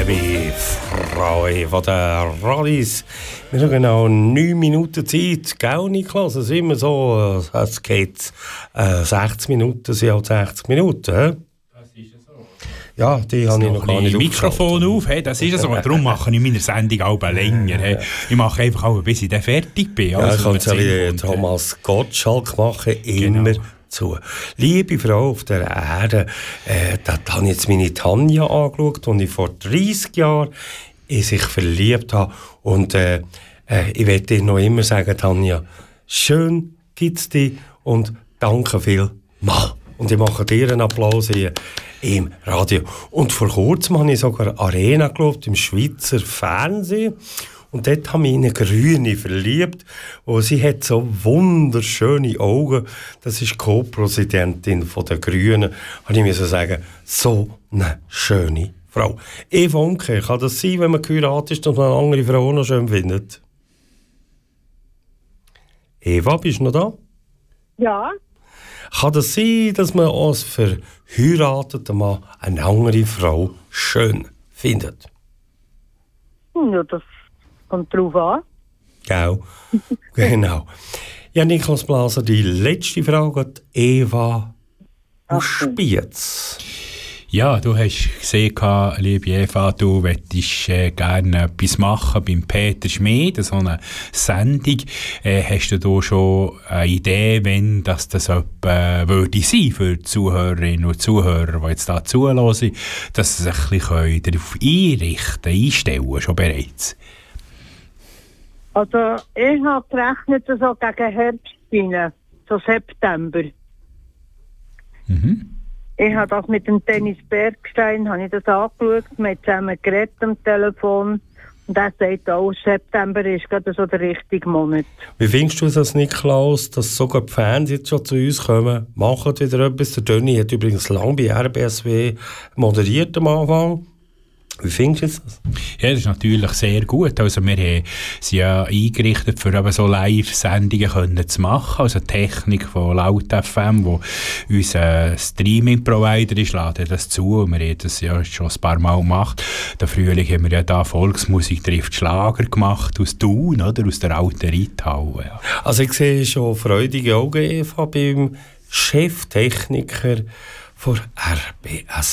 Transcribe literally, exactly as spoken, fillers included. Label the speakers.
Speaker 1: Liebe Frau von der Radis, wir haben genau neun Minuten Zeit, gell Niklas? Es ist immer so, es geht äh, sechzig Minuten, sind halt sechzig Minuten, he?
Speaker 2: Das ist ja so.
Speaker 1: Ja, die habe ich noch gar nicht
Speaker 2: Mikrofon auf, hey, das ist ja so. Darum mache ich meine Sendung auch länger. Hey. Ich mache einfach auch, bis ich dann fertig bin.
Speaker 1: Ja, ich kann es ja wie Thomas Gottschalk machen, immer genau. Zu. Liebe Frau auf der Erde, äh, da habe ich jetzt meine Tanja angeschaut, die ich vor dreissig Jahren in sich verliebt habe. Und äh, äh, ich werde dir noch immer sagen, Tanja, schön gibt's dich und danke vielmals. Und ich mache dir einen Applaus hier im Radio. Und vor kurzem habe ich sogar Arena geschaut, im Schweizer Fernsehen. Und dort habe ich in eine Grüne verliebt, und sie hat so wunderschöne Augen. Das ist die Co-Präsidentin der Grünen. Habe ich mir so sagen, so eine schöne Frau. Eva Unke, kann das sein, wenn man geheiratet ist und man eine andere Frau noch schön findet? Eva, bist du noch da?
Speaker 3: Ja.
Speaker 1: Kann das sein, dass man als verheirateter Mann eine andere Frau schön findet?
Speaker 3: Ja, das kommt drauf an.
Speaker 1: Gell, genau. Ja, Niklas Blaser, die letzte Frage an Eva aus Spiez.
Speaker 2: Ja, du hast gesehen, liebe Eva, du möchtest äh, gerne etwas machen beim Peter Schmid, so eine Sendung. Äh, hast du da schon eine Idee, wenn das, das etwa, äh, würde sein für die Zuhörerinnen und Zuhörer, die jetzt da zuhören, dass sie sich ein bisschen darauf einrichten, einstellen, schon bereits?
Speaker 3: Also, ich habe gerechnet, so gegen Herbst rein, so September.
Speaker 2: Mhm.
Speaker 3: Ich habe das mit dem Dennis Bergstein, habe ich das angeschaut, wir haben zusammen geredet am Telefon. Und er sagt auch, September ist gerade so der richtige Monat.
Speaker 1: Wie findest du das, Niklas, dass sogar die Fans jetzt schon zu uns kommen, machen wieder etwas? Der Dönny hat übrigens lange bei R B S W moderiert am Anfang. Wie findest du das?
Speaker 2: Ja, das ist natürlich sehr gut. Also wir haben sie ja eingerichtet, für eben so Live-Sendungen zu machen. Also die Technik von Laut F M, wo unser Streaming-Provider ist, lädt das zu. Und wir haben das ja schon ein paar Mal gemacht. Der Frühling haben wir ja da Volksmusik trifft Schlager gemacht aus Thun, oder? Aus der alten Reithalle. Ja.
Speaker 1: Also ich sehe schon freudige Augen, Eva, beim Cheftechniker von R B S